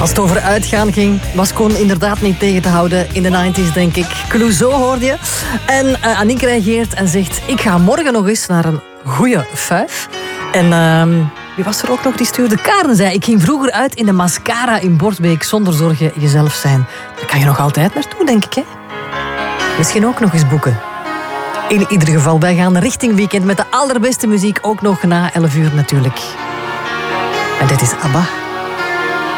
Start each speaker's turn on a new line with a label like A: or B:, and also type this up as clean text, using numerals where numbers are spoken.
A: Als het over uitgaan ging, was Koen inderdaad niet tegen te houden in de 90s, denk ik. Clouseau hoorde je. En Aniek reageert en zegt, ik ga morgen nog eens naar een goeie fuif. En wie was er ook nog die stuurde? Karen zei, ik ging vroeger uit in de Mascara in Bortbeek zonder zorgen jezelf zijn. Daar kan je nog altijd naartoe, denk ik, hè? Misschien ook nog eens boeken. In ieder geval, wij gaan richting weekend met de allerbeste muziek, ook nog na 11 uur natuurlijk. En dit is ABBA.